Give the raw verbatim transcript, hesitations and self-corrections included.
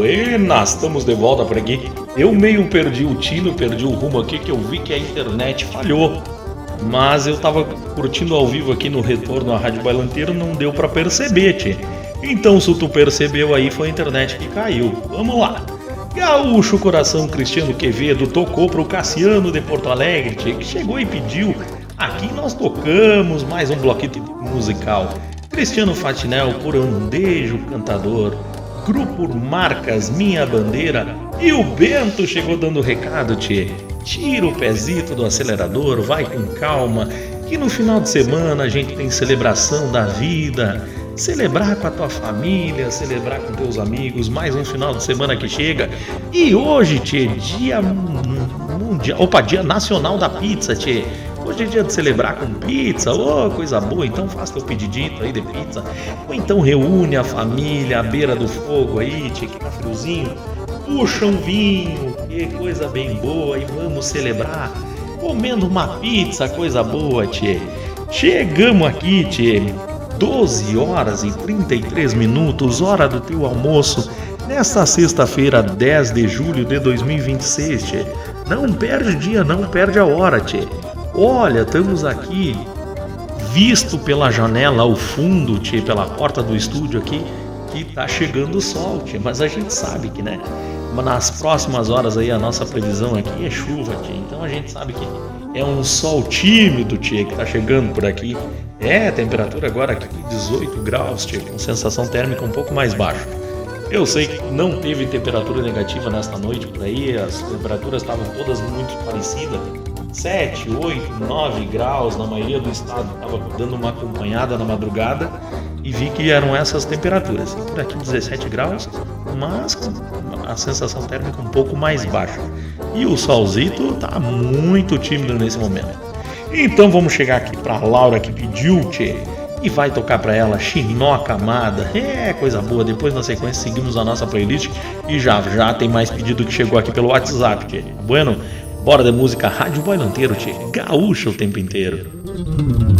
Buenas, estamos de volta por aqui. Eu meio perdi o tino, perdi o rumo aqui, que eu vi que a internet falhou. Mas eu tava curtindo ao vivo aqui no retorno à Rádio Bailanteiro, não deu pra perceber, tchê. Então se tu percebeu aí, foi a internet que caiu. Vamos lá. Gaúcho Coração Cristiano Quevedo tocou pro Cassiano de Porto Alegre, tchê, que chegou e pediu. Aqui nós tocamos mais um bloquito musical. Cristiano Fatinel por Andejo Cantador. Grupo Marcas Minha Bandeira. E o Bento chegou dando recado, tchê. Tira o pezito do acelerador, vai com calma, que no final de semana a gente tem celebração da vida. Celebrar com a tua família, celebrar com teus amigos, mais um final de semana que chega. E hoje, tchê, dia mundial, opa, dia nacional da pizza, tchê. Hoje é dia de celebrar com pizza, ô, oh, coisa boa, então faz teu pedidito aí de pizza. Ou então reúne a família à beira do fogo aí, tchê, que tá friozinho. Puxa um vinho, que coisa bem boa, e vamos celebrar comendo uma pizza, coisa boa, tchê. Chegamos aqui, tchê, doze horas e trinta e três minutos, hora do teu almoço, nesta sexta-feira, dez de julho de dois mil e vinte e seis, tchê. Não perde dia, não perde a hora, tchê. Olha, estamos aqui, visto pela janela ao fundo, tchê, pela porta do estúdio aqui, que tá chegando o sol, tchê, mas a gente sabe que, né, nas próximas horas aí a nossa previsão aqui é chuva, tchê, então a gente sabe que é um sol tímido, tchê, que tá chegando por aqui. É, temperatura agora aqui dezoito graus, tchê, com sensação térmica um pouco mais baixa. Eu sei que não teve temperatura negativa nesta noite por aí, as temperaturas estavam todas muito parecidas, sete, oito, nove graus na maioria do estado. Estava dando uma acompanhada na madrugada e vi que eram essas temperaturas. E por aqui dezessete graus, mas com a sensação térmica um pouco mais baixa. E o solzito tá muito tímido nesse momento. Então vamos chegar aqui para Laura que pediu, tchê, e vai tocar para ela Chinoca Amada. É, coisa boa. Depois na sequência seguimos a nossa playlist e já já tem mais pedido que chegou aqui pelo WhatsApp, tchê. Bueno, bora de música, Rádio Bailanteiro, tchê. Gaúcho o tempo inteiro.